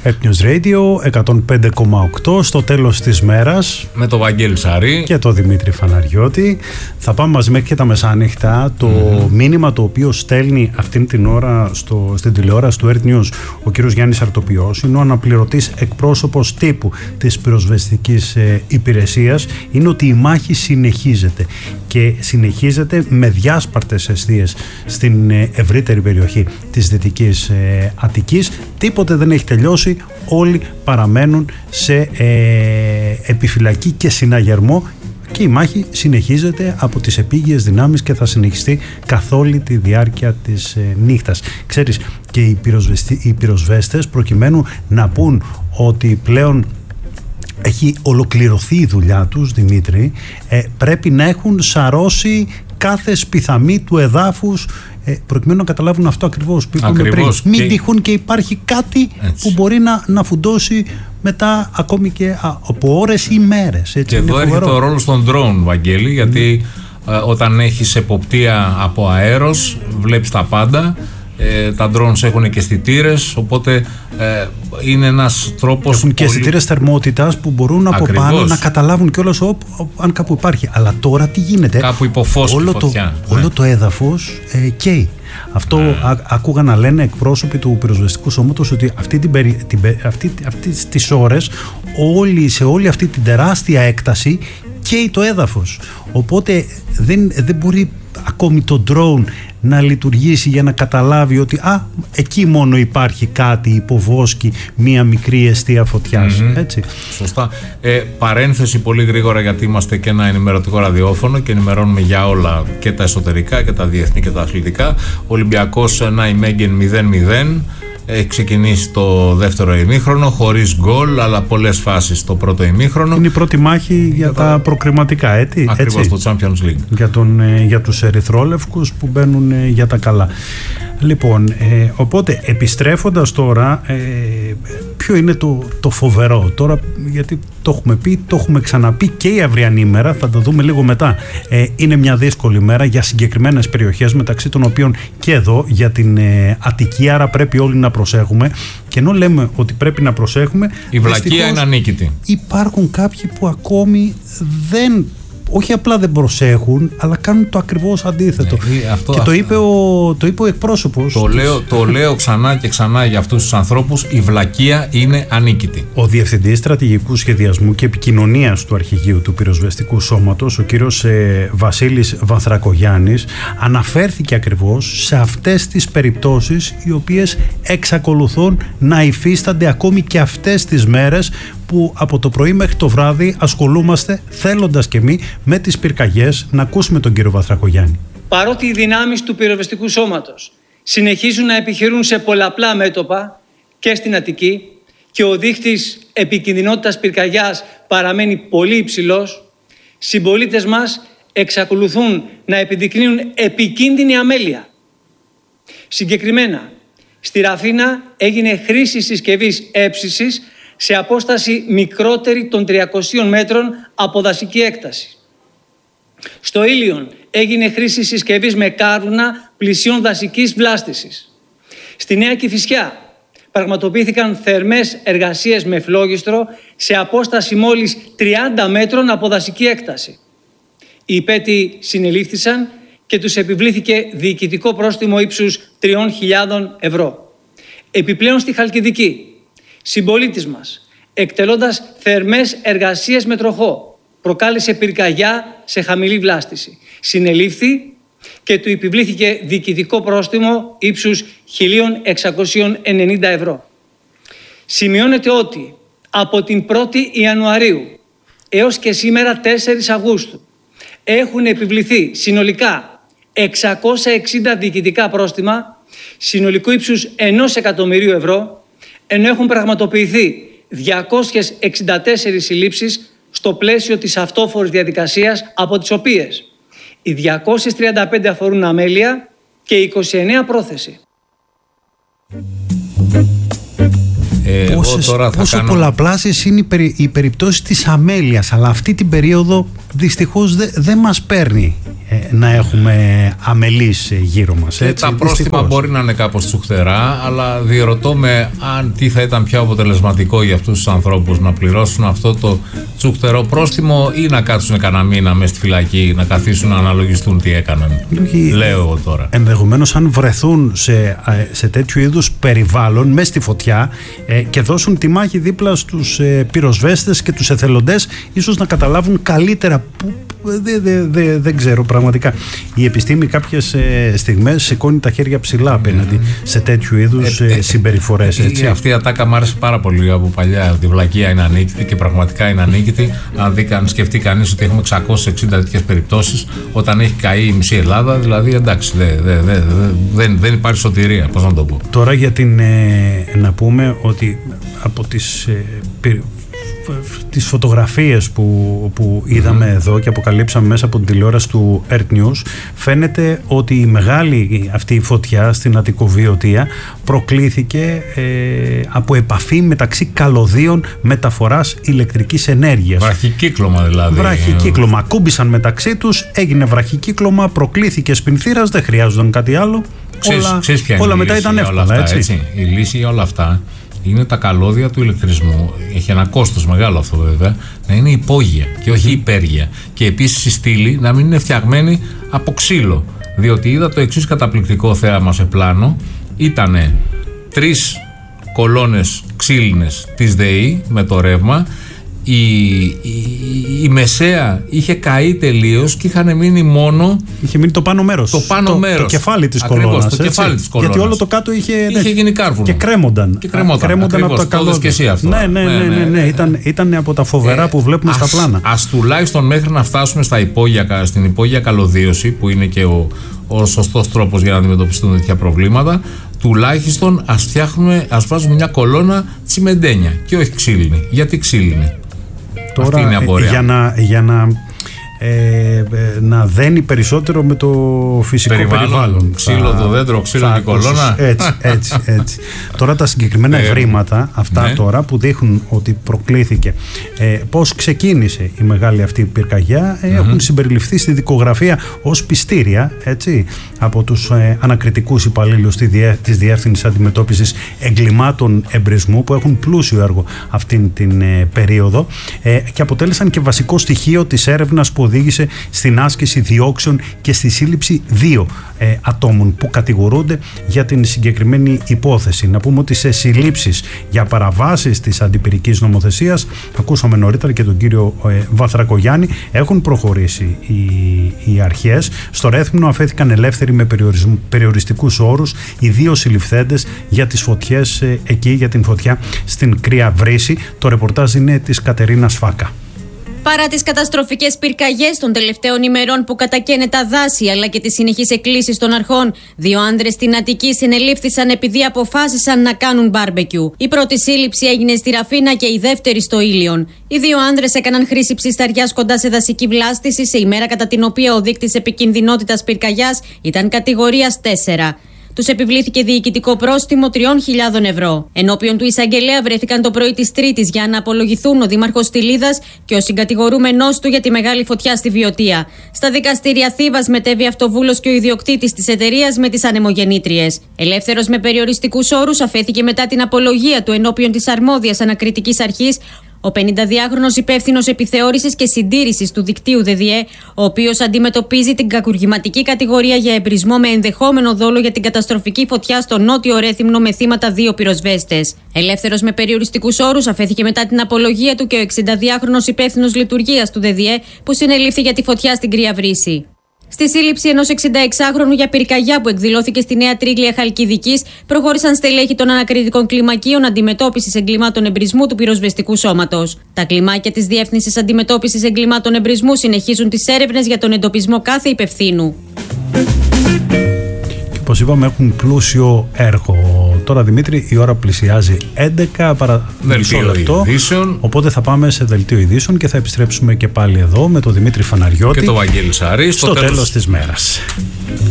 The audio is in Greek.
Earth News Radio 105,8 στο τέλος της μέρας. Με τον Βαγγέλη Σαρή και τον Δημήτρη Φαναριώτη. Θα πάμε μαζί μέχρι και τα μεσάνυχτα. Το μήνυμα το οποίο στέλνει αυτήν την ώρα στην τηλεόραση του Earth News ο κύριος Γιάννης Αρτοπιός είναι ο αναπληρωτής εκπρόσωπος τύπου της πυροσβεστικής υπηρεσίας. Είναι ότι η μάχη συνεχίζεται και συνεχίζεται με διάσπαρτες αιστείες στην ευρύτερη περιοχή της Δυτικής Αττικής. Τίποτε δεν έχει τελειώσει, όλοι παραμένουν σε επιφυλακή και συναγερμό και η μάχη συνεχίζεται από τις επίγειες δυνάμεις και θα συνεχιστεί καθ' όλη τη διάρκεια της νύχτας. Ξέρεις, και οι πυροσβέστες προκειμένου να πούν ότι πλέον έχει ολοκληρωθεί η δουλειά τους, Δημήτρη, πρέπει να έχουν σαρώσει κάθε σπιθαμή του εδάφους προκειμένου να καταλάβουν αυτό ακριβώς που είπαμε πριν. Μην τυχόν και υπάρχει κάτι που μπορεί να φουντώσει μετά ακόμη και από ώρες ή μέρες. Και εδώ έρχεται ο ρόλος των drone, Βαγγέλη, γιατί όταν έχεις εποπτεία από αέρος βλέπεις τα πάντα. Τα drones έχουν και αισθητήρες, οπότε είναι ένας τρόπος. Έχουν και αισθητήρες θερμότητας που μπορούν από πάνω να καταλάβουν κιόλας αν κάπου υπάρχει. Αλλά τώρα τι γίνεται? Κάπου υποφώσκει φωτιά. Όλο το έδαφος καίει. Αυτό ακούγα να λένε εκπρόσωποι του πυροσβεστικού σώματος, ότι αυτές τις ώρες σε όλη αυτή την τεράστια έκταση καίει το έδαφος. Οπότε δεν μπορεί ακόμη το drone να λειτουργήσει για να καταλάβει ότι εκεί μόνο υπάρχει κάτι, υποβόσκει μία μικρή αιστεία φωτιάς. Έτσι. Σωστά. Παρένθεση πολύ γρήγορα, γιατί είμαστε και ένα ενημερωτικό ραδιόφωνο και ενημερώνουμε για όλα, και τα εσωτερικά και τα διεθνή και τα αθλητικά. Ολυμπιακός Νάιμεγγεν 0-0. Έχει ξεκινήσει το δεύτερο ημίχρονο χωρίς γκολ, αλλά πολλές φάσεις στο πρώτο ημίχρονο. Είναι η πρώτη μάχη για τα προκριματικά, έτσι. Ακριβώς, το Champions League. Για τους ερυθρόλευκους που μπαίνουν για τα καλά. Λοιπόν, οπότε επιστρέφοντας τώρα, ποιο είναι το φοβερό τώρα, γιατί το έχουμε πει, το έχουμε ξαναπεί, και η αυριανή ημέρα, θα το δούμε λίγο μετά, είναι μια δύσκολη μέρα για συγκεκριμένες περιοχές, μεταξύ των οποίων και εδώ για την Αττική, άρα πρέπει όλοι να προσέχουμε. Και ενώ λέμε ότι πρέπει να προσέχουμε, η βλακεία είναι ανίκητη. Υπάρχουν κάποιοι που ακόμη όχι απλά δεν προσέχουν, αλλά κάνουν το ακριβώς αντίθετο. Και το είπε ο εκπρόσωπος. Το λέω ξανά και ξανά για αυτούς τους ανθρώπους: η βλακεία είναι ανίκητη. Ο Διευθυντής Στρατηγικού Σχεδιασμού και Επικοινωνίας του Αρχηγείου του Πυροσβεστικού Σώματος, ο κύριος Βασίλης Βανθρακογιάννης, αναφέρθηκε ακριβώς σε αυτές τις περιπτώσεις, οι οποίες εξακολουθούν να υφίστανται ακόμη και αυτές τις μέρες που από το πρωί μέχρι το βράδυ ασχολούμαστε, θέλοντας και εμείς, με τις πυρκαγιές. Να ακούσουμε τον κύριο Βανθρακογιάννη. Παρότι οι δυνάμεις του πυροσβεστικού σώματος συνεχίζουν να επιχειρούν σε πολλαπλά μέτωπα και στην Αττική και ο δείχτης επικινδυνότητας πυρκαγιάς παραμένει πολύ υψηλός, συμπολίτες μας εξακολουθούν να επιδεικνύουν επικίνδυνη αμέλεια. Συγκεκριμένα, στη Ραφίνα έγινε χρήση συσκευής έψυσης σε απόσταση μικρότερη των 300 μέτρων από δασική έκταση. Στο Ήλιον έγινε χρήση συσκευής με κάρβουνα πλησίων δασικής βλάστησης. Στη Νέα Κηφισιά πραγματοποιήθηκαν θερμές εργασίες με φλόγιστρο σε απόσταση μόλις 30 μέτρων από δασική έκταση. Οι υπέτειοι συνελήφθησαν και τους επιβλήθηκε διοικητικό πρόστιμο ύψους 3.000 ευρώ. Επιπλέον στη Χαλκιδική, συμπολίτης μας, εκτελώντας θερμές εργασίες με τροχό, προκάλεσε πυρκαγιά σε χαμηλή βλάστηση. Συνελήφθη και του επιβλήθηκε διοικητικό πρόστιμο ύψους 1.690 ευρώ. Σημειώνεται ότι από την 1η Ιανουαρίου έως και σήμερα 4 Αυγούστου έχουν επιβληθεί συνολικά 660 διοικητικά πρόστιμα συνολικού ύψους 1 εκατομμυρίου ευρώ, ενώ έχουν πραγματοποιηθεί 264 συλλήψεις στο πλαίσιο της αυτόφορης διαδικασίας, από τις οποίες οι 235 αφορούν αμέλεια και 29 πρόθεση. Πόσο πολλαπλάσιες είναι οι περιπτώσεις της αμέλειας, αλλά αυτή την περίοδο δυστυχώς δεν μας παίρνει να έχουμε αμελείς γύρω μας. Έτσι, τα πρόστιμα μπορεί να είναι κάπως τσουχτερά, αλλά διερωτώ με αν τι θα ήταν πιο αποτελεσματικό για αυτούς τους ανθρώπους, να πληρώσουν αυτό το τσουχτερό πρόστιμο ή να κάτσουν κανένα μήνα μέσα στη φυλακή, να καθίσουν να αναλογιστούν τι έκαναν. Λέω εγώ τώρα. Ενδεχομένως αν βρεθούν σε τέτοιου είδους περιβάλλον μέσα στη φωτιά και δώσουν τη μάχη δίπλα στους πυροσβέστες και τους εθελοντές, ίσως να καταλάβουν καλύτερα που δεν ξέρω πραγματικά. Η επιστήμη κάποιες στιγμές σηκώνει τα χέρια ψηλά απέναντι σε τέτοιου είδους συμπεριφορές. Αυτή η ατάκα μου άρεσε πάρα πολύ από παλιά, ότι η βλακεία είναι ανίκητη και πραγματικά είναι ανίκητη. Αν σκεφτεί κανείς ότι έχουμε 660 τέτοιες περιπτώσεις όταν έχει καεί η μισή Ελλάδα, δηλαδή εντάξει, δεν υπάρχει σωτηρία, πώς να το πω. Τώρα να πούμε ότι από τις φωτογραφίες που είδαμε εδώ και αποκαλύψαμε μέσα από την τηλεόραση του Earth News, φαίνεται ότι η μεγάλη αυτή φωτιά στην Αττικοβιωτία προκλήθηκε από επαφή μεταξύ καλωδίων μεταφοράς ηλεκτρικής ενέργειας. Βραχικύκλωμα δηλαδή. Βραχικύκλωμα. Ακούμπησαν μεταξύ τους, έγινε βραχικύκλωμα, προκλήθηκε σπινθήρας, δεν χρειάζονταν κάτι άλλο. Όλα μετά ήταν εύκολα. Έτσι. Η λύση για όλα αυτά είναι τα καλώδια του ηλεκτρισμού. Έχει ένα κόστος μεγάλο αυτό βέβαια, να είναι υπόγεια και όχι υπέργεια. Και επίσης η στήλη να μην είναι φτιαγμένη από ξύλο. Διότι είδα το εξής καταπληκτικό θέαμα σε πλάνο. Ήτανε 3 κολόνες ξύλινες της ΔΕΗ με το ρεύμα. Η μεσαία είχε καεί τελείως και είχαν μείνει μόνο. Είχε μείνει το πάνω μέρος. Το κεφάλι της κολόνας. Γιατί όλο το κάτω είχε γίνει κάρβουνο. Και κρέμονταν. Από τα καλώδια. Και εσύ αυτό. Ναι. Ήταν από τα φοβερά που βλέπουμε στα πλάνα. Ας τουλάχιστον μέχρι να φτάσουμε στην υπόγεια καλωδίωση, που είναι και ο σωστός τρόπος για να αντιμετωπιστούν τέτοια προβλήματα, τουλάχιστον ας βάζουμε μια κολόνα τσιμεντένια και όχι ξύλινη. Γιατί ξύλινη? Τώρα, για να δένει περισσότερο με το φυσικό περιβάλλον. Ξύλο το δέντρο, ξύλο την κολόνα. Έτσι. Τώρα τα συγκεκριμένα ευρήματα αυτά τώρα που δείχνουν ότι προκλήθηκε, πώς ξεκίνησε η μεγάλη αυτή πυρκαγιά, έχουν συμπεριληφθεί στη δικογραφία ως πιστήρια, έτσι, από τους ανακριτικούς υπαλλήλους της Διεύθυνσης Αντιμετώπισης Εγκλημάτων Εμπρισμού, που έχουν πλούσιο έργο αυτήν την περίοδο και αποτέλεσαν και βασικό στοιχείο της έρευνας που οδήγησε στην άσκηση διώξεων και στη σύλληψη 2 ατόμων που κατηγορούνται για την συγκεκριμένη υπόθεση. Να πούμε ότι σε συλλήψεις για παραβάσεις της αντιπυρικής νομοθεσίας, ακούσαμε νωρίτερα και τον κύριο Βαθρακογιάννη, έχουν προχωρήσει οι αρχές. Στο Ρέθυμνο αφέθηκαν ελεύθεροι με περιοριστικούς όρους οι 2 συλληφθέντες για τις φωτιές εκεί, για την φωτιά στην Κρύα Βρύση. Το ρεπορτάζ είναι της Κατερίνας Φάκα. Παρά τις καταστροφικές πυρκαγιές των τελευταίων ημερών που κατακαίνε τα δάση αλλά και τις συνεχείς εκκλήσεις των αρχών, 2 άνδρες στην Αττική συνελήφθησαν επειδή αποφάσισαν να κάνουν μπάρμπεκιου. Η πρώτη σύλληψη έγινε στη Ραφίνα και η δεύτερη στο Ήλιον. Οι 2 άνδρες έκαναν χρήση ψισταριάς κοντά σε δασική βλάστηση σε ημέρα κατά την οποία ο δείκτης επικινδυνότητας πυρκαγιάς ήταν κατηγορίας 4. Τους επιβλήθηκε διοικητικό πρόστιμο 3.000 ευρώ. Ενώπιον του εισαγγελέα βρέθηκαν το πρωί της Τρίτης για να απολογηθούν ο δήμαρχος Στυλίδας και ο συγκατηγορούμενός του για τη μεγάλη φωτιά στη Βιωτία. Στα δικαστήρια Θήβας μετέβη αυτοβούλος και ο ιδιοκτήτης της εταιρείας με τις ανεμογεννήτριες. Ελεύθερος με περιοριστικούς όρους αφέθηκε μετά την απολογία του ενώπιον της αρμόδιας ανακριτικής αρχής ο 52χρονος υπεύθυνος επιθεώρησης και συντήρησης του δικτύου ΔΔΕ, ο οποίος αντιμετωπίζει την κακουργηματική κατηγορία για εμπρισμό με ενδεχόμενο δόλο για την καταστροφική φωτιά στο νότιο Ρέθυμνο με θύματα 2 πυροσβέστες. Ελεύθερος με περιοριστικούς όρους αφέθηκε μετά την απολογία του και ο 62χρονος υπεύθυνος λειτουργίας του ΔΔΕ, που συνελήφθη για τη φωτιά στην Κρύα Βρύση. Στη σύλληψη ενός 66χρονου για πυρκαγιά που εκδηλώθηκε στη Νέα Τρίγλια Χαλκιδικής, προχώρησαν στελέχη των ανακριτικών κλιμακίων αντιμετώπισης εγκλημάτων εμπρισμού του πυροσβεστικού σώματος. Τα κλιμάκια της Διεύθυνσης Αντιμετώπισης Εγκλημάτων Εμπρισμού συνεχίζουν τις έρευνες για τον εντοπισμό κάθε υπευθύνου. Όπως είπαμε, έχουν πλούσιο έργο. Τώρα, Δημήτρη, η ώρα πλησιάζει 11 παρά μισό λεπτό. Οπότε θα πάμε σε δελτίο ειδήσεων και θα επιστρέψουμε και πάλι εδώ με τον Δημήτρη Φαναριώτη και τον Βαγγέλη Σαρή στο τέλος της μέρας.